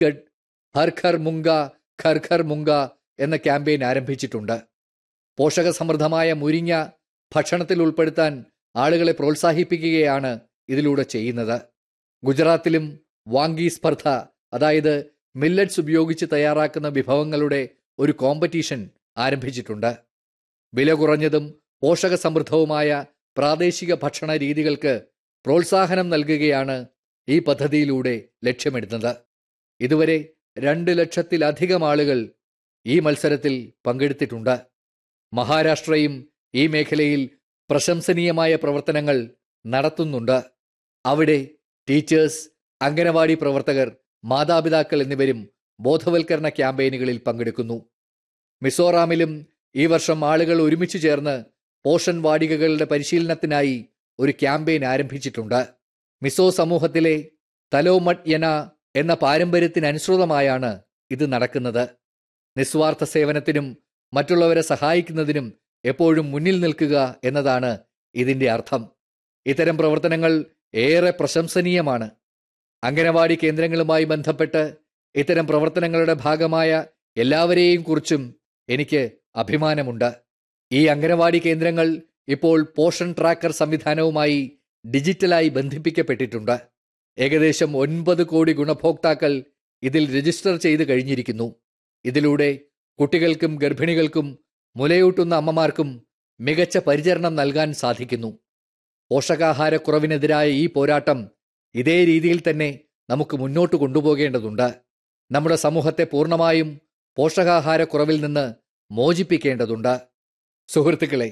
ഛത്തീസ്ഗഡ് ഹർ ഘർ മുംഗ ഘർ ഘർ മുംഗ എന്ന ക്യാമ്പയിൻ ആരംഭിച്ചിട്ടുണ്ട്. പോഷകസമൃദ്ധമായ മുരിങ്ങ ഭക്ഷണത്തിൽ ഉൾപ്പെടുത്താൻ ആളുകളെ പ്രോത്സാഹിപ്പിക്കുകയാണ് ഇതിലൂടെ ചെയ്യുന്നത്. ഗുജറാത്തിലും വാങ്കി സ്പർദ്ധ, അതായത് മില്ലറ്റ്സ് ഉപയോഗിച്ച് തയ്യാറാക്കുന്ന വിഭവങ്ങളുടെ ഒരു കോമ്പറ്റീഷൻ ആരംഭിച്ചിട്ടുണ്ട്. വില കുറഞ്ഞതും പോഷകസമൃദ്ധവുമായ പ്രാദേശിക ഭക്ഷണ രീതികൾക്ക് പ്രോത്സാഹനം നൽകുകയാണ് ഈ പദ്ധതിയിലൂടെ ലക്ഷ്യമിടുന്നത്. ഇതുവരെ 2 ലക്ഷത്തിലധികം ആളുകൾ ഈ മത്സരത്തിൽ പങ്കെടുത്തിട്ടുണ്ട്. മഹാരാഷ്ട്രയും ഈ മേഖലയിൽ പ്രശംസനീയമായ പ്രവർത്തനങ്ങൾ നടത്തുന്നുണ്ട്. അവിടെ ടീച്ചേഴ്സ്, അംഗനവാടി പ്രവർത്തകർ, മാതാപിതാക്കൾ എന്നിവരും ബോധവൽക്കരണ ക്യാമ്പയിനുകളിൽ പങ്കെടുക്കുന്നു. മിസോറാമിലും ഈ വർഷം ആളുകൾ ഒരുമിച്ച് ചേർന്ന് പോഷൺ വാടികകളുടെ പരിശീലനത്തിനായി ഒരു ക്യാമ്പയിൻ ആരംഭിച്ചിട്ടുണ്ട്. മിസോ സമൂഹത്തിലെ തലോമട്ട് യന എന്ന പാരമ്പര്യത്തിനനുസൃതമായാണ് ഇത് നടക്കുന്നത്. നിസ്വാർത്ഥ സേവനത്തിനും മറ്റുള്ളവരെ സഹായിക്കുന്നതിനും എപ്പോഴും മുന്നിൽ നിൽക്കുക എന്നതാണ് ഇതിൻ്റെ അർത്ഥം. ഇത്തരം പ്രവർത്തനങ്ങൾ ഏറെ പ്രശംസനീയമാണ്. അംഗനവാടി കേന്ദ്രങ്ങളുമായി ബന്ധപ്പെട്ട് ഇത്തരം പ്രവർത്തനങ്ങളുടെ ഭാഗമായ എല്ലാവരെയും കുറിച്ചും എനിക്ക് അഭിമാനമുണ്ട്. ഈ അംഗനവാടി കേന്ദ്രങ്ങൾ ഇപ്പോൾ പോഷൺ ട്രാക്കർ സംവിധാനവുമായി ഡിജിറ്റലായി ബന്ധിപ്പിക്കപ്പെട്ടിട്ടുണ്ട്. ഏകദേശം 9 കോടി ഗുണഭോക്താക്കൾ ഇതിൽ രജിസ്റ്റർ ചെയ്ത് കഴിഞ്ഞിരിക്കുന്നു. ഇതിലൂടെ കുട്ടികൾക്കും ഗർഭിണികൾക്കും മുലയൂട്ടുന്ന അമ്മമാർക്കും മികച്ച പരിചരണം നൽകാൻ സാധിക്കുന്നു. പോഷകാഹാരക്കുറവിനെതിരായ ഈ പോരാട്ടം ഇതേ രീതിയിൽ തന്നെ നമുക്ക് മുന്നോട്ട് കൊണ്ടുപോകേണ്ടതുണ്ട്. നമ്മുടെ സമൂഹത്തെ പൂർണ്ണമായും പോഷകാഹാരക്കുറവിൽ നിന്ന് മോചിപ്പിക്കേണ്ടതുണ്ട്. സുഹൃത്തുക്കളെ,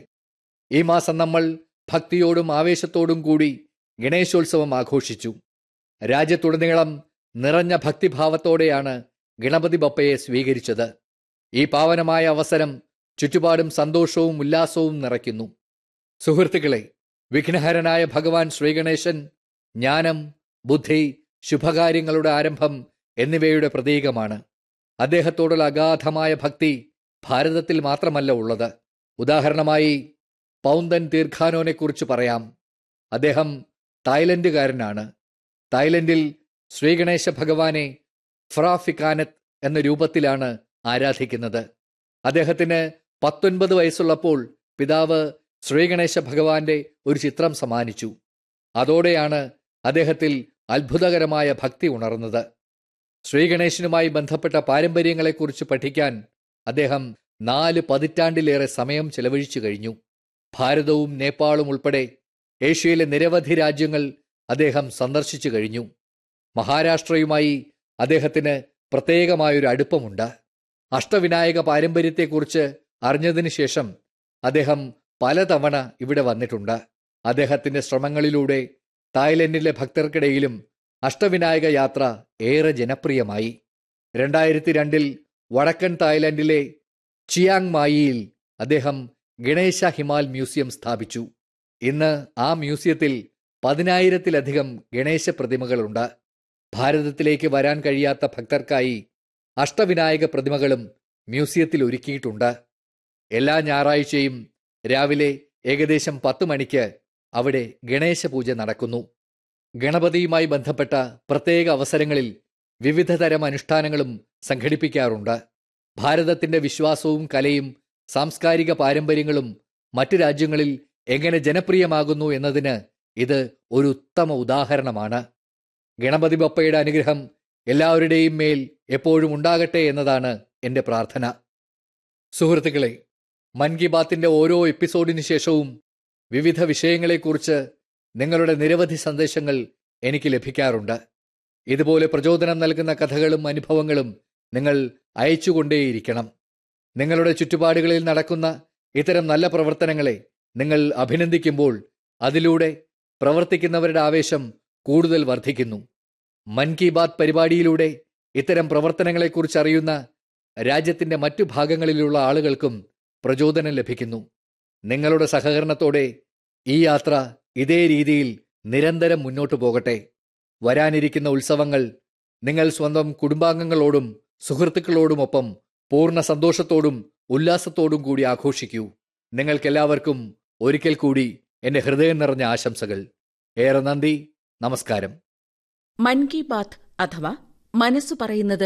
ഈ മാസം നമ്മൾ ഭക്തിയോടും ആവേശത്തോടും കൂടി ഗണേശോത്സവം ആഘോഷിച്ചു. രാജ്യത്തുടനീളം നിറഞ്ഞ ഭക്തിഭാവത്തോടെയാണ് ഗണപതി ബപ്പയെ സ്വീകരിച്ചത്. ഈ പാവനമായ അവസരം ചുറ്റുപാടും സന്തോഷവും ഉല്ലാസവും നിറയ്ക്കുന്നു. സുഹൃത്തുക്കളെ, വിഘ്നഹരനായ ഭഗവാൻ ശ്രീഗണേശൻ ജ്ഞാനം, ബുദ്ധി, ശുഭകാര്യങ്ങളുടെ ആരംഭം എന്നിവയുടെ പ്രതീകമാണ്. അദ്ദേഹത്തോടുള്ള അഗാധമായ ഭക്തി ഭാരതത്തിൽ മാത്രമല്ല ഉള്ളത്. ഉദാഹരണമായി പൗന്തൻ തീർഖാനോനെക്കുറിച്ച് പറയാം. അദ്ദേഹം തായ്ലൻഡുകാരനാണ്. തായ്ലൻഡിൽ ശ്രീഗണേശ ഭഗവാനെ ഫ്രാഫിക്കാനത്ത് എന്ന രൂപത്തിലാണ് ആരാധിക്കുന്നത്. അദ്ദേഹത്തിന് 19 വയസ്സുള്ളപ്പോൾ പിതാവ് ശ്രീഗണേശ ഭഗവാന്റെ ഒരു ചിത്രം സമ്മാനിച്ചു. അതോടെയാണ് അദ്ദേഹത്തിൽ അത്ഭുതകരമായ ഭക്തി ഉണർന്നത്. ശ്രീഗണേശനുമായി ബന്ധപ്പെട്ട പാരമ്പര്യങ്ങളെക്കുറിച്ച് പഠിക്കാൻ അദ്ദേഹം 4 പതിറ്റാണ്ടിലേറെ സമയം ചെലവഴിച്ചു കഴിഞ്ഞു. ഭാരതവും നേപ്പാളും ഉൾപ്പെടെ ഏഷ്യയിലെ നിരവധി രാജ്യങ്ങൾ അദ്ദേഹം സന്ദർശിച്ചു കഴിഞ്ഞു. മഹാരാഷ്ട്രയുമായി അദ്ദേഹത്തിന് പ്രത്യേകമായൊരു അടുപ്പമുണ്ട്. അഷ്ടവിനായക പാരമ്പര്യത്തെക്കുറിച്ച് അറിഞ്ഞതിന് ശേഷം അദ്ദേഹം പലതവണ ഇവിടെ വന്നിട്ടുണ്ട്. അദ്ദേഹത്തിന്റെ ശ്രമങ്ങളിലൂടെ തായ്ലൻഡിലെ ഭക്തർക്കിടയിലും അഷ്ടവിനായക യാത്ര ഏറെ ജനപ്രിയമായി. 2002 വടക്കൻ തായ്ലൻഡിലെ ചിയാങ് മായിയിൽ അദ്ദേഹം ഗണേശ ഹിമാൽ മ്യൂസിയം സ്ഥാപിച്ചു. ഇന്ന് ആ മ്യൂസിയത്തിൽ 10,000-ലധികം ഗണേശ പ്രതിമകളുണ്ട്. ഭാരതത്തിലേക്ക് വരാൻ കഴിയാത്ത ഭക്തർക്കായി അഷ്ടവിനായക പ്രതിമകളും മ്യൂസിയത്തിൽ ഒരുക്കിയിട്ടുണ്ട്. എല്ലാ ഞായറാഴ്ചയും രാവിലെ ഏകദേശം 10 മണിക്ക് അവിടെ ഗണേശ പൂജ നടക്കുന്നു. ഗണപതിയുമായി ബന്ധപ്പെട്ട പ്രത്യേക അവസരങ്ങളിൽ വിവിധ തരം അനുഷ്ഠാനങ്ങളും സംഘടിപ്പിക്കാറുണ്ട്. ഭാരതത്തിന്റെ വിശ്വാസവും കലയും സാംസ്കാരിക പാരമ്പര്യങ്ങളും മറ്റു രാജ്യങ്ങളിൽ എങ്ങനെ ജനപ്രിയമാകുന്നു എന്നതിന് ഇത് ഒരു ഉത്തമ ഉദാഹരണമാണ്. ഗണപതി ബപ്പയുടെ അനുഗ്രഹം എല്ലാവരുടെയും മേൽ എപ്പോഴും ഉണ്ടാകട്ടെ എന്നതാണ് എൻ്റെ പ്രാർത്ഥന. സുഹൃത്തുക്കളെ, മൻ കി ബാത്തിന്റെ ഓരോ എപ്പിസോഡിന് ശേഷവും വിവിധ വിഷയങ്ങളെക്കുറിച്ച് നിങ്ങളുടെ നിരവധി സന്ദേശങ്ങൾ എനിക്ക് ലഭിക്കാറുണ്ട്. ഇതുപോലെ പ്രചോദനം നൽകുന്ന കഥകളും അനുഭവങ്ങളും നിങ്ങൾ അയച്ചുകൊണ്ടേയിരിക്കണം. നിങ്ങളുടെ ചുറ്റുപാടുകളിൽ നടക്കുന്ന ഇത്തരം നല്ല പ്രവർത്തനങ്ങളെ നിങ്ങൾ അഭിനന്ദിക്കുമ്പോൾ അതിലൂടെ പ്രവർത്തിക്കുന്നവരുടെ ആവേശം കൂടുതൽ വർദ്ധിക്കുന്നു. മൻ കി ബാത്ത് പരിപാടിയിലൂടെ ഇത്തരം പ്രവർത്തനങ്ങളെക്കുറിച്ച് അറിയുന്ന രാജ്യത്തിന്റെ മറ്റു ഭാഗങ്ങളിലുള്ള ആളുകൾക്കും പ്രചോദനം ലഭിക്കുന്നു. നിങ്ങളുടെ സഹകരണത്തോടെ ഈ യാത്ര ഇതേ രീതിയിൽ നിരന്തരം മുന്നോട്ടു പോകട്ടെ. വരാനിരിക്കുന്ന ഉത്സവങ്ങൾ നിങ്ങൾ സ്വന്തം കുടുംബാംഗങ്ങളോടും സുഹൃത്തുക്കളോടുമൊപ്പം പൂർണ്ണ സന്തോഷത്തോടും ഉല്ലാസത്തോടും കൂടി ആഘോഷിക്കൂ. നിങ്ങൾക്കെല്ലാവർക്കും ഒരിക്കൽ കൂടി എൻ്റെ ഹൃദയം നിറഞ്ഞ ആശംസകൾ. ഏറെ നന്ദി. നമസ്കാരം. മൻ കി ബാത്ത് അഥവാ മനസ്സു പറയുന്നത്